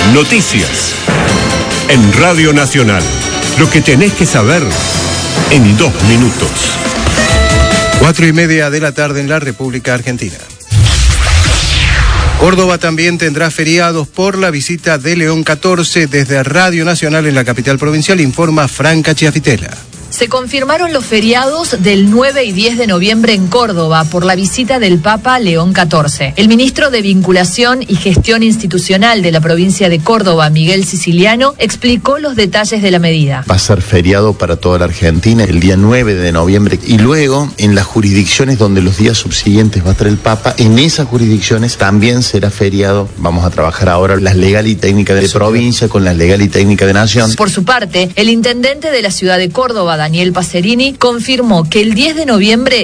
Noticias. En Radio Nacional. Lo que tenés que saber en 2 minutos. 4:30 de la tarde en la República Argentina. Córdoba también tendrá feriados por la visita de León XIV. Desde Radio Nacional en la capital provincial informa Franca Chiafitela. Se confirmaron los feriados del 9 y 10 de noviembre en Córdoba por la visita del Papa León XIV. El ministro de Vinculación y Gestión Institucional de la provincia de Córdoba, Miguel Siciliano, explicó los detalles de la medida. Va a ser feriado para toda la Argentina el día 9 de noviembre y luego en las jurisdicciones donde los días subsiguientes va a estar el Papa, en esas jurisdicciones también será feriado. Vamos a trabajar ahora las legal y técnicas de provincia con las legal y técnicas de nación. Por su parte, el intendente de la ciudad de Córdoba, Daniel Pacerini, confirmó que el 10 de noviembre